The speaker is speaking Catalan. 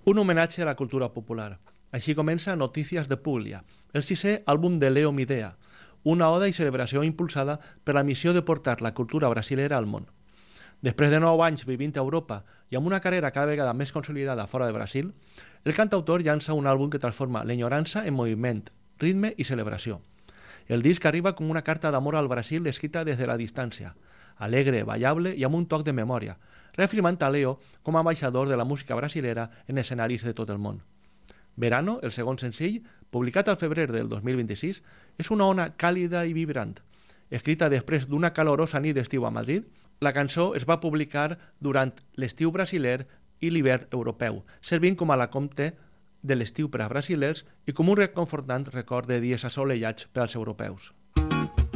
Un homenatge a la cultura popular. Així comença Notícies de Puglia, el sisè àlbum de Leo Midea, una oda i celebració impulsada per la missió de portar la cultura brasilera al món. Després de 9 anys vivint a Europa i amb una carrera cada vegada més consolidada fora de Brasil, el cantautor llança un àlbum que transforma l'enyorança en moviment, ritme i celebració. El disc arriba com una carta d'amor al Brasil escrita des de la distància, alegre, ballable i amb un toc de memòria, reafirmant a Leo com a ambaixador de la música brasilera en escenaris de tot el món. Verano, el segon senzill, publicat al febrer del 2026, és una ona càlida i vibrant. Escrita després d'una calorosa nit d'estiu a Madrid, la cançó es va publicar durant l'estiu brasiler i l'hivern europeu, servint com a la compte de l'estiu per a brasilers i com un reconfortant record de dies assolellats per als europeus.